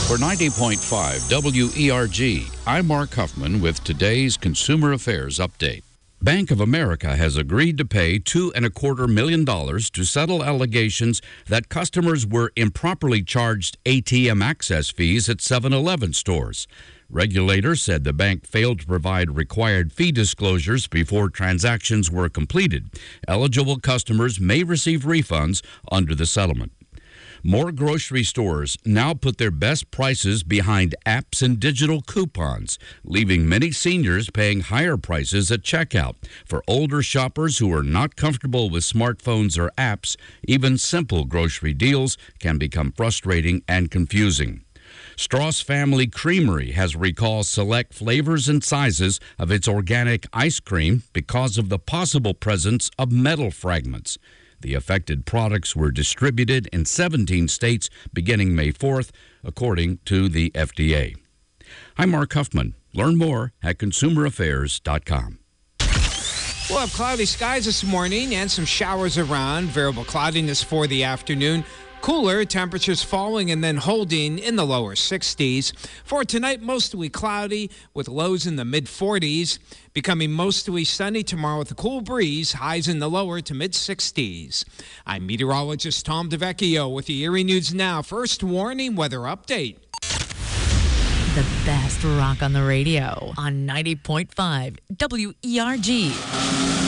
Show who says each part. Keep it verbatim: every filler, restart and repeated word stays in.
Speaker 1: For ninety point five W E R G, I'm Mark Huffman with today's Consumer Affairs Update. Bank of America has agreed to pay two and a quarter million dollars to settle allegations that customers were improperly charged A T M access fees at seven eleven stores. Regulators said the bank failed to provide required fee disclosures before transactions were completed. Eligible customers may receive refunds under the settlement. More grocery stores now put their best prices behind apps and digital coupons, leaving many seniors paying higher prices at checkout. For older shoppers who are not comfortable with smartphones or apps, even simple grocery deals can become frustrating and confusing. Strauss Family Creamery has recalled select flavors and sizes of its organic ice cream because of the possible presence of metal fragments. The affected products were distributed in seventeen states beginning May fourth, according to the F D A. I'm Mark Huffman. Learn more at consumer affairs dot com.
Speaker 2: We'll have cloudy skies this morning and some showers around. Variable cloudiness for the afternoon. Cooler, temperatures falling and then holding in the lower sixties. For tonight, mostly cloudy with lows in the mid forties. Becoming mostly sunny tomorrow with a cool breeze, highs in the lower to mid sixties. I'm meteorologist Tom DeVecchio with the Erie News Now First Warning Weather Update.
Speaker 3: The best rock on the radio on ninety point five W E R G.